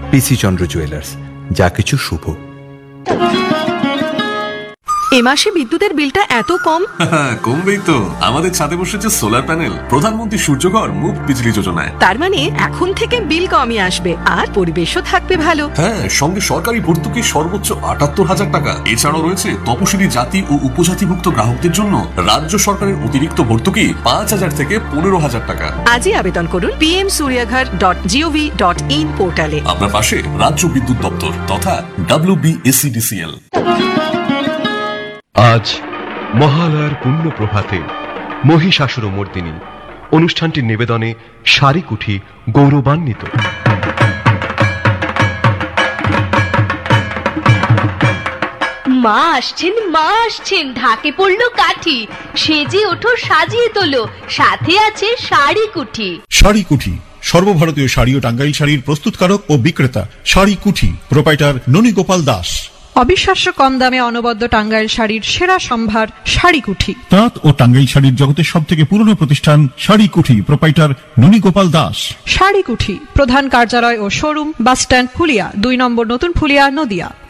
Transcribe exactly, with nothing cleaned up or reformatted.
পিসি চন্দ্র jewellers, যা কিছু শুভ। এ মাসে বিদ্যুতের বিলটা এত কম। কমবেই তো, আমাদের ছাদে বসেছে সোলার প্যানেল, প্রধানমন্ত্রী সূর্যঘর মুফত বিজলি যোজনায়। তার মানে এখন থেকে বিল কমই আসবে আর পরিবেশও থাকবে ভালো। হ্যাঁ, সঙ্গে সরকারি ভর্তুকি সর্বোচ্চ আটাত্তর হাজার টাকা। এছাড়াও রয়েছে তপশিলি জাতি ও উপজাতিভুক্ত গ্রাহকদের জন্য রাজ্য সরকারের অতিরিক্ত ভর্তুকি পাঁচ হাজার থেকে পনেরো হাজার টাকা। আজই আবেদন করুন P M সূর্যঘর dot gov dot in পোর্টালে। আপনার পাশে রাজ্য বিদ্যুৎ দপ্তর তথা W B S C D C L. আজ মহালয়ার পুণ্য প্রভাতে মহিষাসুর মর্দিনী অনুষ্ঠানটির নিবেদনে শাড়িকুঠি গৌরবান্বিত। মা আসছেন, মা আসছেন, ঢাকে পড়লো কাঠি, সেজে ওঠো সাজিয়ে তোলো, সাথে আছে শাড়িকুঠি। শাড়িকুঠি সর্বভারতীয় শাড়ি ও টাঙ্গাইল শাড়ির প্রস্তুতকারক ও বিক্রেতা। শাড়িকুঠি, প্রোপাইটার ননী গোপাল দাস। অবিশ্বাস্য কম দামে অনবদ্য টাঙ্গাইল শাড়ির সেরা সম্ভার শাড়িকুঠি। তাঁত ও টাঙ্গাইল শাড়ির জগতের সব থেকে পুরনো প্রতিষ্ঠান শাড়িকুঠি, প্রোপাইটার ননী গোপাল দাস। শাড়িকুঠি প্রধান কার্যালয় ও শোরুম বাসস্ট্যান্ড ফুলিয়া, দুই নম্বর নতুন ফুলিয়া, নদিয়া।